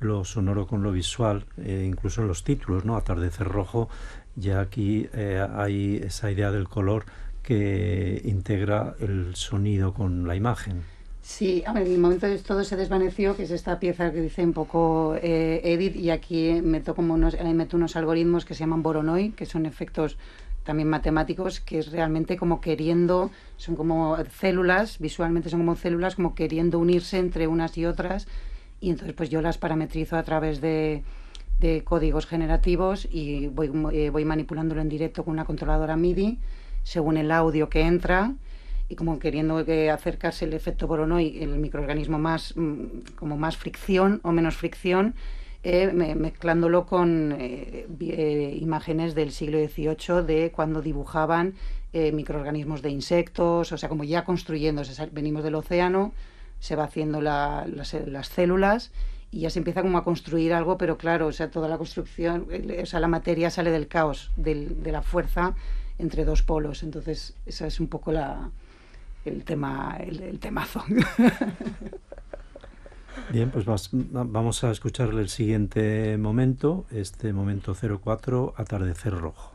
lo sonoro con lo visual, incluso en los títulos, ¿no? Atardecer rojo, ya aquí hay esa idea del color que integra el sonido con la imagen. Sí, a ver, en el momento de todo se desvaneció, que es esta pieza que dice un poco Edith, y aquí meto unos algoritmos que se llaman Voronoi, que son efectos también matemáticos, que es realmente como queriendo, son como células, visualmente son como células como queriendo unirse entre unas y otras, y entonces pues yo las parametrizo a través de códigos generativos y voy manipulándolo en directo con una controladora MIDI según el audio que entra, y como queriendo acercarse el efecto Voronoi, el microorganismo más como más fricción o menos fricción, mezclándolo con imágenes del siglo XVIII de cuando dibujaban microorganismos de insectos, o sea, como ya construyendo, venimos del océano, se va haciendo las células y ya se empieza como a construir algo, pero claro, o sea, toda la construcción, o sea, la materia sale del caos, de la fuerza entre dos polos, entonces esa es un poco el tema, el temazo. Bien, pues vamos a escuchar el siguiente momento, este momento 04, Atardecer rojo.